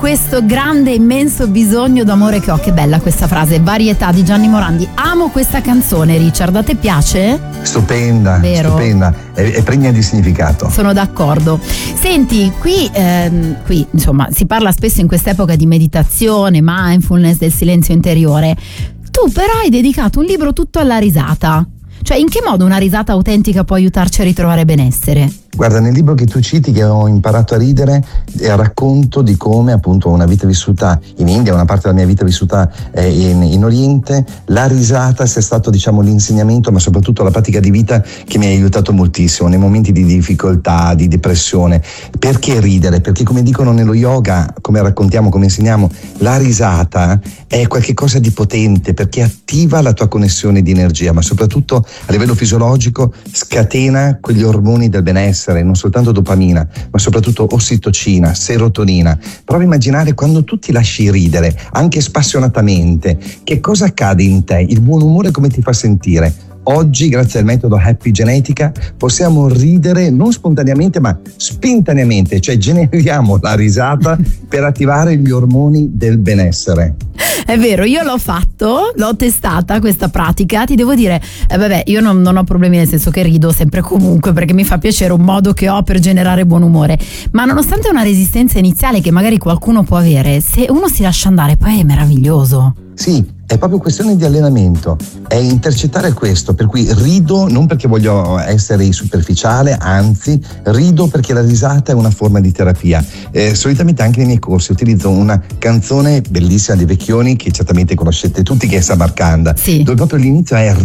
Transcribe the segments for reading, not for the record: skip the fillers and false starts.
questo grande immenso bisogno d'amore che ho. Che bella questa frase, Varietà di Gianni Morandi. Amo questa canzone, Richard, a te piace? Stupenda, vero? Stupenda, è pregna di significato. Sono d'accordo. Senti, qui insomma si parla spesso in quest'epoca di meditazione, mindfulness, del silenzio interiore. Tu però hai dedicato un libro tutto alla risata. Cioè, in che modo una risata autentica può aiutarci a ritrovare benessere? Guarda, nel libro che tu citi, che ho imparato a ridere, racconto di come appunto una vita vissuta in India, una parte della mia vita vissuta in Oriente, la risata sia stato, diciamo, l'insegnamento, ma soprattutto la pratica di vita che mi ha aiutato moltissimo nei momenti di difficoltà, di depressione. Perché ridere? Perché, come dicono nello yoga, come raccontiamo, come insegniamo, la risata è qualcosa di potente, perché attiva la tua connessione di energia, ma soprattutto a livello fisiologico scatena quegli ormoni del benessere, non soltanto dopamina, ma soprattutto ossitocina, serotonina. Prova a immaginare quando tu ti lasci ridere, anche spassionatamente, che cosa accade in te? Il buon umore come ti fa sentire? Oggi, grazie al metodo Happy Genetica, possiamo ridere non spontaneamente ma spintaneamente, cioè generiamo la risata per attivare gli ormoni del benessere. È vero, io l'ho fatto, l'ho testata questa pratica, ti devo dire, io non ho problemi, nel senso che rido sempre comunque perché mi fa piacere, un modo che ho per generare buon umore, ma nonostante una resistenza iniziale che magari qualcuno può avere, se uno si lascia andare poi è meraviglioso. Sì, è proprio questione di allenamento, è intercettare questo, per cui rido non perché voglio essere superficiale, anzi rido perché la risata è una forma di terapia. Solitamente anche nei miei corsi utilizzo una canzone bellissima di Vecchioni che certamente conoscete tutti, che è Samarcanda, sì, dove proprio l'inizio è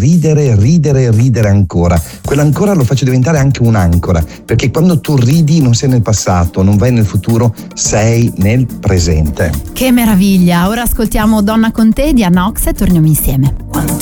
ridere ancora. Quell'ancora lo faccio diventare anche un'ancora, perché quando tu ridi non sei nel passato, non vai nel futuro, sei nel presente. Che meraviglia! Ora ascoltiamo Donna con te di Anna Ox e torniamo insieme.